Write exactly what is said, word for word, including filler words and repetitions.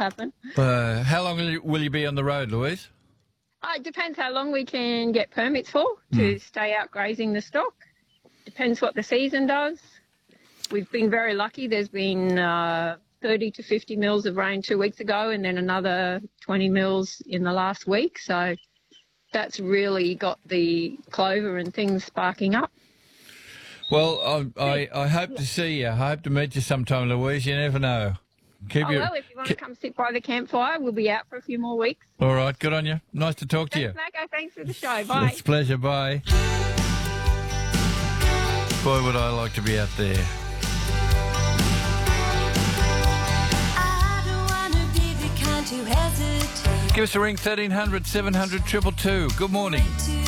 happen. Uh, how long will you, will you be on the road, Louise? Uh, it depends how long we can get permits for to mm. stay out grazing the stock. Depends what the season does. We've been very lucky. There's been uh, thirty to fifty mils of rain two weeks ago and then another twenty mils in the last week. So that's really got the clover and things sparking up. Well, I, I, I hope to see you. I hope to meet you sometime, Louise. You never know. Keep oh, your, well, if you want to come sit by the campfire, we'll be out for a few more weeks. All right, good on you. Nice to talk Thanks, to you. Mako. Thanks for the show. Bye. It's a pleasure. Bye. Boy, would I like to be out there. I don't wanna be the kind to hesitate. Give us a ring, thirteen hundred, seven hundred, two two two. Good morning.